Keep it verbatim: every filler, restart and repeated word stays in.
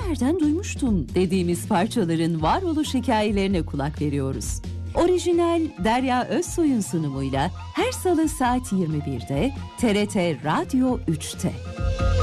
yerden duymuştum dediğimiz parçaların varoluş hikayelerine kulak veriyoruz. Orijinal Derya Özsoy'un sunumuyla her salı saat yirmi birde T R T Radyo üçte.